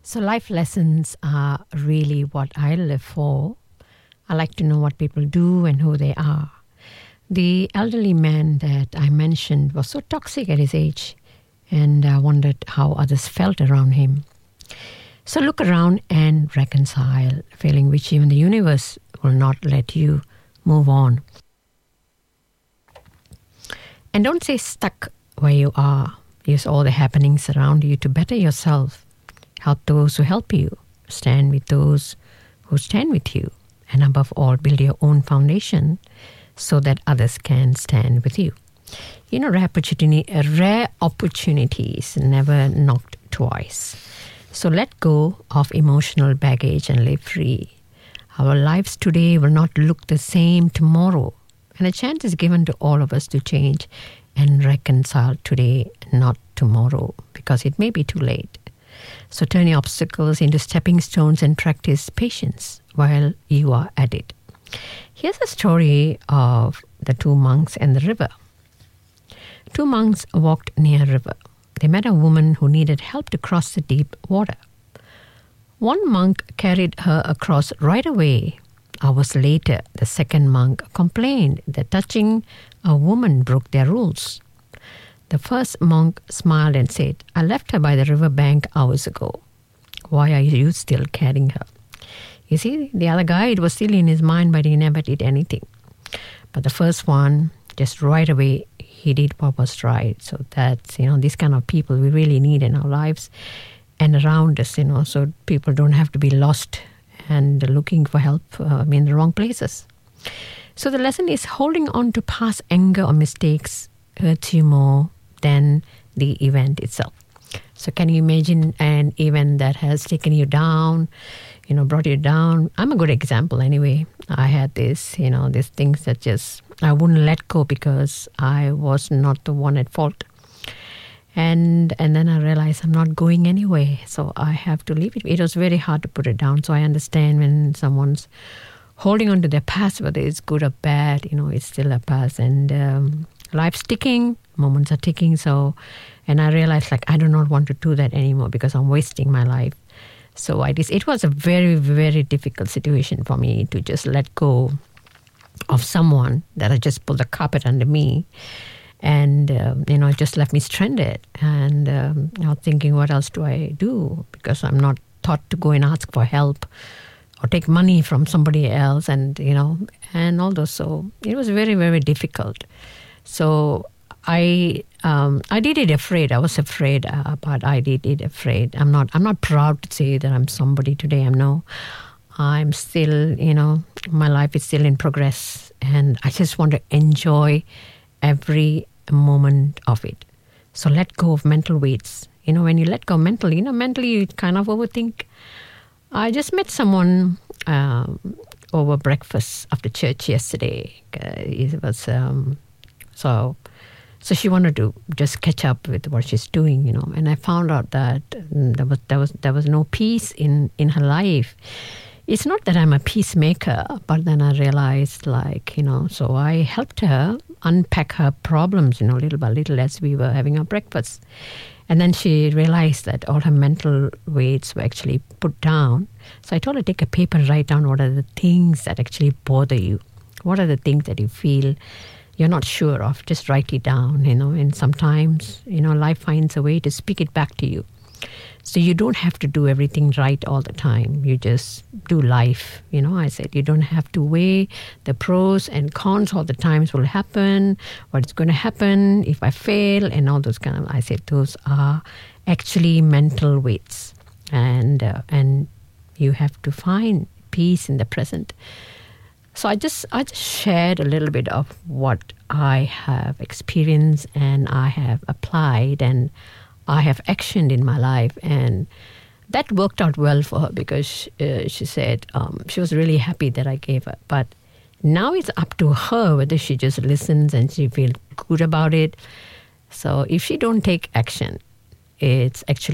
So life lessons are really what I live for. I like to know what people do and who they are. The elderly man that I mentioned was so toxic at his age, and I wondered how others felt around him. So look around and reconcile, feeling which even the universe will not let you move on. And don't stay stuck where you are. Use all the happenings around you to better yourself. Help those who help you. Stand with those who stand with you. And above all, build your own foundation so that others can stand with you. You know, rare opportunities never knocked twice. So let go of emotional baggage and live free. Our lives today will not look the same tomorrow. And a chance is given to all of us to change and reconcile today, not tomorrow, because it may be too late. So turn your obstacles into stepping stones and practice patience while you are at it. Here's a story of the two monks and the river. Two monks walked near a river. They met a woman who needed help to cross the deep water. One monk carried her across right away. Hours later, the second monk complained that touching a woman broke their rules. The first monk smiled and said, "I left her by the river bank hours ago. Why are you still carrying her?" You see, the other guy, it was still in his mind, but he never did anything. But the first one, just right away, he did what was right. So that's, these kind of people we really need in our lives and around us, so people don't have to be lost and looking for help in the wrong places. So the lesson is holding on to past anger or mistakes hurts you more than the event itself. So can you imagine an event that has taken you down, brought you down? I'm a good example anyway. I had this, these things that just, I wouldn't let go because I was not the one at fault. And then I realized I'm not going anyway, so I have to leave it. It was very hard to put it down. So I understand when someone's holding on to their past, whether it's good or bad, it's still a past. And life's ticking, moments are ticking. And I realized, I do not want to do that anymore because I'm wasting my life. So it was a very, very difficult situation for me to just let go of someone that had just pulled the carpet under me. And, it just left me stranded. And I was thinking, what else do I do? Because I'm not taught to go and ask for help or take money from somebody else and all those. So it was very, very difficult. So I did it afraid. I was afraid, but I did it afraid. I'm not proud to say that I'm somebody today. I'm still, my life is still in progress. And I just want to enjoy every moment of it. So let go of mental weights. When you let go mentally, mentally you kind of overthink. I just met someone over breakfast after church yesterday. It was so she wanted to just catch up with what she's doing, and I found out that there was no peace in her life. It's not that I'm a peacemaker, but then I realized, so I helped her unpack her problems, little by little as we were having our breakfast. And then she realized that all her mental weights were actually put down. So I told her, take a paper and write down what are the things that actually bother you. What are the things that you feel you're not sure of? Just write it down, and sometimes, life finds a way to speak it back to you. So you don't have to do everything right all the time. You just do life. I said, you don't have to weigh the pros and cons all the times will happen, what's going to happen if I fail, and all those kind of, I said, those are actually mental weights. And you have to find peace in the present. So I just shared a little bit of what I have experienced and I have applied and I have actioned in my life, and that worked out well for her because she said she was really happy that I gave her. But now it's up to her whether she just listens and she feels good about it. So if she don't take action, it's actually